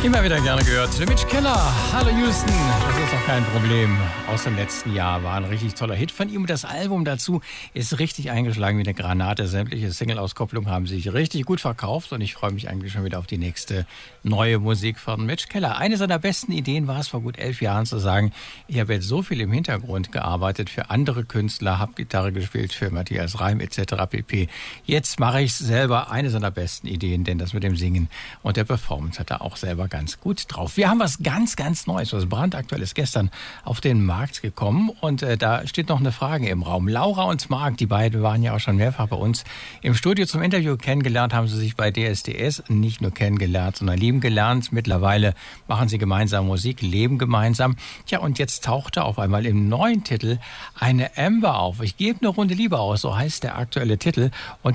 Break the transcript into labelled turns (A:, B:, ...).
A: Immer wieder gerne gehört. Mitch Keller, Hallo Houston, das ist doch kein Problem. Aus dem letzten Jahr war ein richtig toller Hit von ihm. Und das Album dazu ist richtig eingeschlagen wie eine Granate. Sämtliche Single-Auskopplungen haben sich richtig gut verkauft. Und ich freue mich eigentlich schon wieder auf die nächste neue Musik von Mitch Keller. Eine seiner besten Ideen war es vor gut 11 Jahren zu sagen, ich habe jetzt so viel im Hintergrund gearbeitet für andere Künstler, habe Gitarre gespielt für Matthias Reim etc. pp. Jetzt mache ich es selber. Eine seiner besten Ideen, denn das mit dem Singen und der Performance hat er auch selber ganz gut drauf. Wir haben was ganz, ganz Neues, was brandaktuelles gestern auf den Markt gekommen und da steht noch eine Frage im Raum. Laura und Marc, die beiden waren ja auch schon mehrfach bei uns im Studio zum Interview. Kennengelernt haben sie sich bei DSDS, nicht nur kennengelernt, sondern lieben gelernt. Mittlerweile machen sie gemeinsam Musik, leben gemeinsam. Tja, und jetzt tauchte auf einmal im neuen Titel eine Amber auf. Ich gebe eine Runde Liebe aus, so heißt der aktuelle Titel. Und